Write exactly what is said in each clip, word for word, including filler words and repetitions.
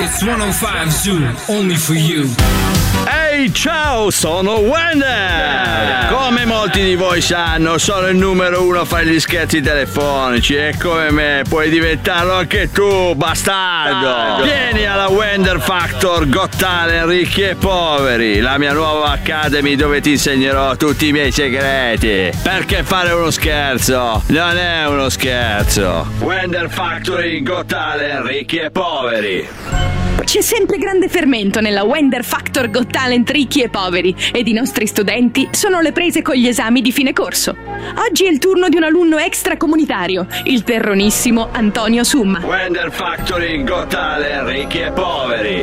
It's centocinque Zoo, only for you. Ehi, ciao, sono Wender! Come molti di voi sanno, sono il numero uno a fare gli scherzi telefonici e come me puoi diventarlo anche tu, bastardo! Vieni alla Wender Factor Got Talent Ricchi e Poveri, la mia nuova academy dove ti insegnerò tutti i miei segreti. Perché fare uno scherzo non è uno scherzo. Wender Factory Got Talent Ricchi e Poveri. C'è sempre grande fermento nella Wender Factor Got Talent Ricchi e Poveri ed i nostri studenti sono alle prese con gli esami di fine corso. Oggi è il turno di un alunno extracomunitario, il terronissimo Antonio Summa. Wender Factory Got Talent Ricchi e Poveri.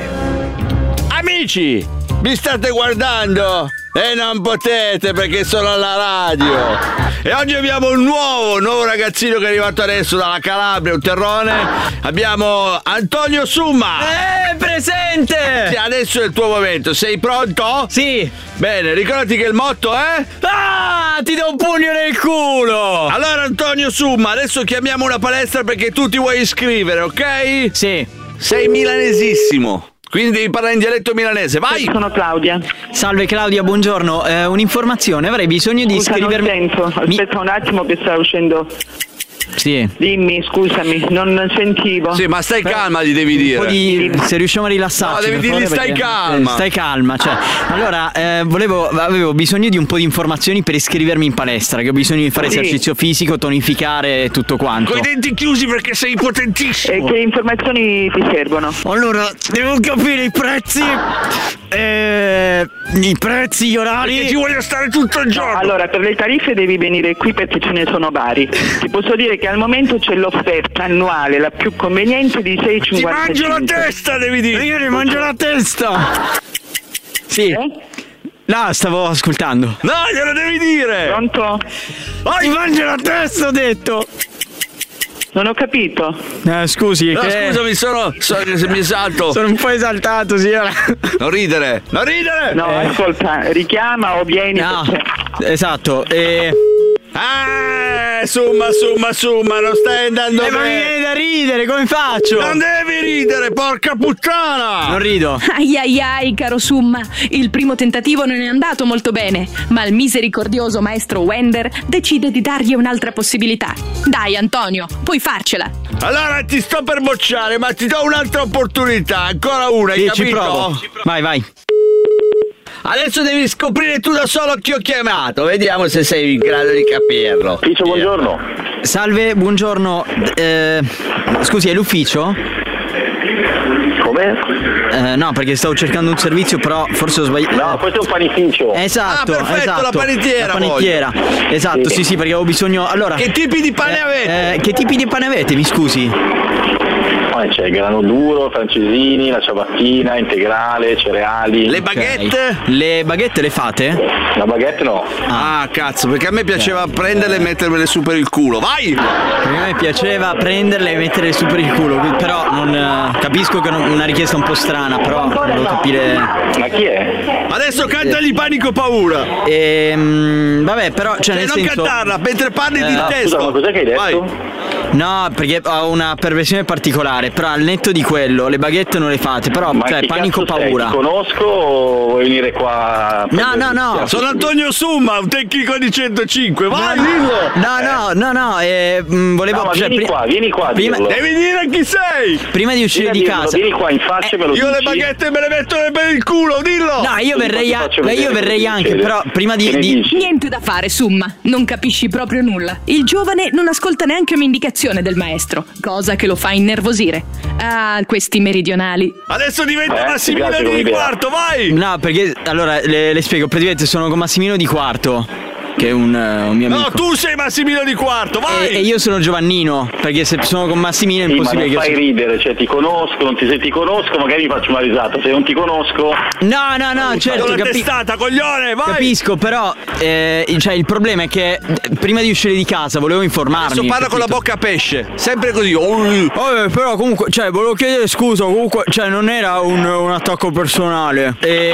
Amici, mi state guardando? E non potete perché sono alla radio. E oggi abbiamo un nuovo, nuovo ragazzino che è arrivato adesso dalla Calabria, un terrone. Abbiamo Antonio Summa. Eh, presente! Sì, adesso è il tuo momento, sei pronto? Sì. Bene, ricordati che il motto è... Ah, ti do un pugno nel culo! Allora Antonio Summa, adesso chiamiamo una palestra perché tu ti vuoi iscrivere, ok? Sì. Sei milanesissimo. Quindi devi parlare in dialetto milanese, vai! Sono Claudia. Salve Claudia, buongiorno. Eh, un'informazione, avrei bisogno di Scusa, iscrivermi. non sento. Aspetta Mi... un attimo che sta uscendo. Sì. Dimmi, scusami, non sentivo. Sì, ma stai calma, gli devi dire. Un po' di... Se riusciamo a rilassarci. No, devi per dirgli favore, stai perché- calma. eh, Stai calma, cioè. Allora, eh, volevo, avevo bisogno di un po' di informazioni per iscrivermi in palestra, che ho bisogno di fare Sì. esercizio fisico, tonificare e tutto quanto. Con i denti chiusi perché sei E potentissimo. che informazioni ti servono? Allora, devo capire i prezzi. Eh, I prezzi, gli orari. Perché ci voglio stare tutto il giorno. Allora, per le tariffe devi venire qui perché ce ne sono vari. Ti posso dire che al momento c'è l'offerta annuale, la più conveniente di sei Ti virgola mangio la cinquantacinque. testa, devi dire. Io ne mangio la testa. Sì. Eh? No, stavo ascoltando. No, glielo devi dire. Pronto? Ti mangio la testa, ho detto. Non ho capito. Eh, scusi, No, che... scusami, sono, sono se mi salto. sono un po' esaltato, signora. Non ridere, non ridere. No, Eh. ascolta, richiama o vieni. No, perché- esatto. E... Eh, summa, summa, summa, non stai andando Eh, ma mi bene. viene da ridere, come faccio? Non devi ridere, porca puttana. Non rido. Ai ai ai, caro Summa, il primo tentativo non è andato molto bene, ma il misericordioso maestro Wender decide di dargli un'altra possibilità. Dai Antonio, puoi farcela. Allora ti sto per bocciare, ma ti do un'altra opportunità. Ancora una, hai Sì, ci capito? provo. Vai, vai. Adesso devi scoprire tu da solo chi ho chiamato. Vediamo se sei in grado di capirlo. Ufficio, buongiorno. Salve, buongiorno. Eh, scusi, è l'ufficio? Come? Eh, no, perché stavo cercando un servizio, però forse ho sbagliato. No, questo è un panificio. Esatto, Ah, perfetto, esatto. la panettiera La panettiera. Esatto, sì, Sì. sì, perché avevo bisogno. Allora. Che tipi di pane eh, avete? eh, che tipi di pane avete, mi scusi? Poi c'è il grano duro, francesini, la ciabattina, integrale, cereali. Le baguette? Ok. Le baguette le fate? La baguette no. Ah, cazzo, perché a me piaceva prenderle e mettermele su per il culo. Vai! Perché a me piaceva prenderle e metterle su per il culo, però non eh, capisco che è una richiesta un po' strana, però volevo capire. Ma chi è? Adesso cantagli panico paura. Ehm, vabbè, però cioè E nel non senso. cantarla, mentre parli di Eh, no, testo. Scusa, ma cos'è che hai detto? Vai. No, perché ho una perversione particolare, però al netto di quello, le baguette non le fate, però Ma cioè chi panico cazzo sei? paura. Ti conosco o vuoi venire qua? a No, no, no. prendere- Sono Antonio Summa, un tecnico di centocinque. Vai, dillo! No, no, no, no, eh, mh, volevo. No, ma cioè, vieni pri- qua, vieni qua a prima, dirlo. Devi dire chi sei! prima di uscire Vieni di a dirlo, casa. Vieni qua in faccia e me lo Io le dici. baguette me le metto per il culo, dillo! No, io Poi verrei, ti a- faccio beh, vedere io cosa verrei anche, succede. però prima di. Che ne di- dici? Niente da fare, Summa, non capisci proprio nulla. Il giovane non ascolta neanche un'indicazione del maestro, cosa che lo fa innervosire. Ah, questi meridionali. Adesso diventa Eh, ti Massimiliano piace come di idea? quarto, vai! No, perché allora le, le spiego, praticamente sono con Massimino di quarto, che è un, eh, un mio amico. No, tu sei Massimiliano di quarto, vai! E, e io sono Giovannino, perché se sono con Massimino è Sì, ma impossibile non che fai io. ridere, cioè ti conosco, non ti, se ti conosco magari mi faccio una risata, se non ti conosco. No, no, no, certo, Con la capi- testata, coglione, vai! capisco, però eh, cioè, il problema è che eh, prima di uscire di casa volevo informarmi. Adesso parla con la capito? bocca a pesce, sempre così. Oh, Eh, però comunque, cioè, volevo chiedere scusa, comunque, cioè, non era un, un attacco personale. E...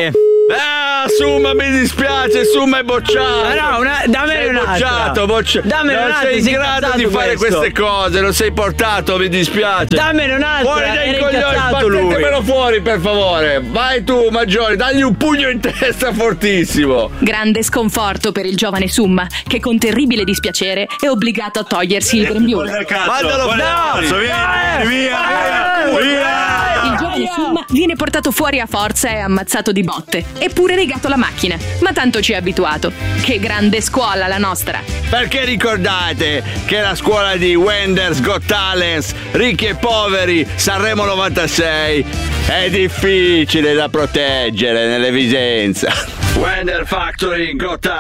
Ah, Summa, mi dispiace, Summa è bocciato. Ma no, una, dammene sei un'altra. bocciato, bocciato. Dammene non un'altra, sei in sei grado di fare questo. queste cose, non sei portato, mi dispiace. Dammene un'altra. Fuori dai era coglioni, incazzato lui. battetemelo fuori per favore. Vai tu, Maggiore, dagli un pugno in testa fortissimo. Grande sconforto per il giovane Summa, che con terribile dispiacere è obbligato a togliersi il grembiule. Mandalo fuori. Cazzo, via, via, via, via. Il giovane Summa viene portato fuori a forza e ammazzato di botte, eppure rigato la macchina. Ma tanto ci è abituato. Che grande scuola la nostra! Perché ricordate che la scuola di Wenders Got Talents, Ricchi e Poveri, Sanremo novantasei è difficile da proteggere nell'evidenza. Wender Factory Got Talent.